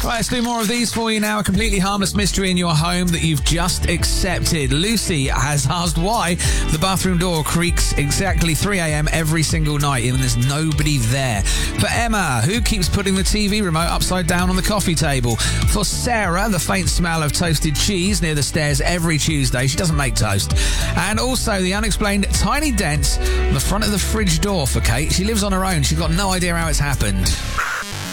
Right, let's do more of these for you now. A completely harmless mystery in your home that you've just accepted. Lucy has asked why the bathroom door creaks exactly 3 a.m. every single night and there's nobody there. For Emma, who keeps putting the TV remote upside down on the coffee table. For Sarah, the faint smell of toasted cheese near the stairs every Tuesday. She doesn't make toast. And also the unexplained tiny dents on the front of the fridge door for Kate. She lives on her own. She's got no idea how it's happened.